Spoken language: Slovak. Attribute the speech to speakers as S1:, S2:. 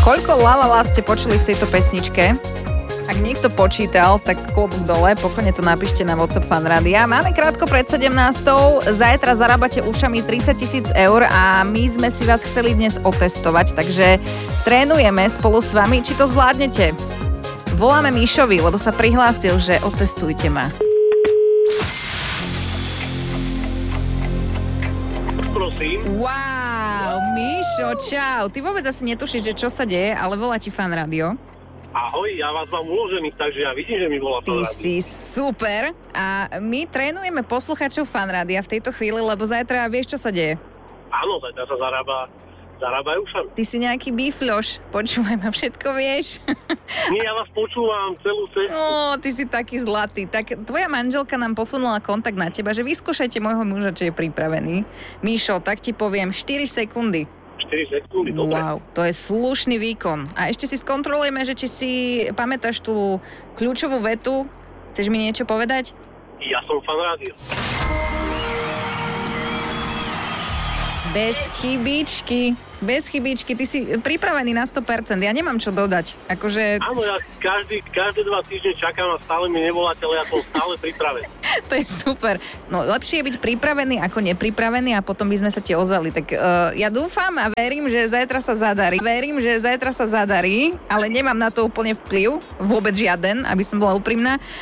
S1: Koľko lalala ste počuli v tejto pesničke? Ak niekto počítal, tak klobúk dole, pokojne to napíšte na WhatsApp Fanrádia. Máme krátko pred 17. Zajtra zarábate ušami 30 000 eur a my sme si vás chceli dnes otestovať, takže trénujeme spolu s vami, či to zvládnete. Voláme Míšovi, lebo sa prihlásil, že otestujte ma.
S2: Prosím.
S1: Wow, Míšo, čau. Ty vôbec asi netušíš, že čo sa deje, ale volá ti Fanrádio.
S2: Ahoj, ja vás mám uložených, takže ja vidím, že mi volá
S1: Ty
S2: Fanrádio.
S1: si super a my trénujeme posluchačov Fanrádia v tejto chvíli, lebo zajtra vieš, čo sa deje.
S2: Áno, zajtra sa zarábajú ušami.
S1: Ty si nejaký bifľoš, počúvaj ma, všetko vieš.
S2: Nie, ja vás počúvam celú cestu.
S1: Ty si taký zlatý. Tak tvoja manželka nám posunula kontakt na teba, že vyskúšajte môjho muža, či je pripravený. Míšo, tak ti poviem 4 sekundy.
S2: 4 sekundy, dobre.
S1: Wow, to je slušný výkon. A ešte si skontrolujeme, že či si pamätáš tú kľúčovú vetu. Chceš mi niečo povedať?
S2: Ja som Fanrádio.
S1: Bez chybičky. Bez chybičky. Ty si pripravený na 100%. Ja nemám čo dodať. Akože...
S2: Áno, ja každé 2 týždne čakám a stále mi nevoláte, ale ja som stále pripravený.
S1: To je super. No, lepšie je byť pripravený ako nepripravený a potom by sme sa ti ozvali. Tak ja dúfam a verím, že zajtra sa zadarí. Ale nemám na to úplne vplyv. Vôbec žiaden, aby som bola úprimná.